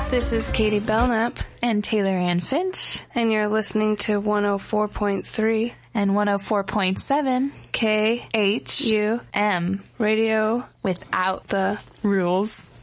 This is Katie Belknap. And Taylor Ann Finch. And you're listening to 104.3 and 104.7 KHUM Radio without the rules.